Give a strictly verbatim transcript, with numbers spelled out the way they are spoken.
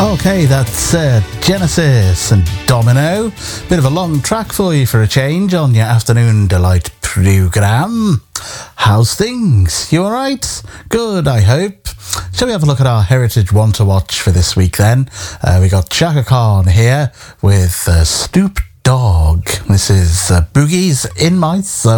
Okay, that's uh, Genesis and Domino. Bit of a long track for you for a change on your Afternoon Delight programme. How's things? You alright? Good, I hope. Shall we have a look at our Heritage One to Watch for this week then? Uh, we got Chaka Khan here with uh, Snoop Dogg. This is uh, Boogies in My Soul.